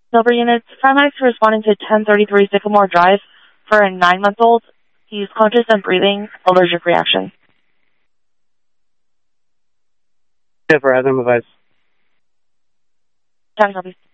Silver units, paramedics responding to 1033 Sycamore Drive for a 9-month-old. He's conscious and breathing, allergic reaction. Yeah, for Adam advice. Time copy.